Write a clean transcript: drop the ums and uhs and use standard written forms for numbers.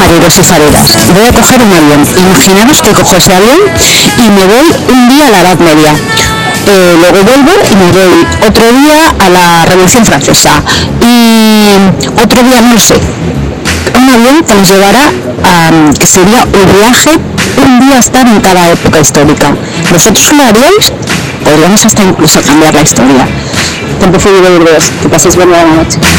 recorridos y salidas. Voy a coger un avión. Imaginaros que cojo ese avión y me voy un día a la Edad Media. Luego vuelvo y me voy otro día a la Revolución Francesa y otro día, no sé, un avión que nos llevará a, que sería un viaje, un día estar en cada época histórica. ¿Vosotros lo haríais? Podríamos hasta incluso cambiar la historia. Tiempo fue de que paséis buena noche.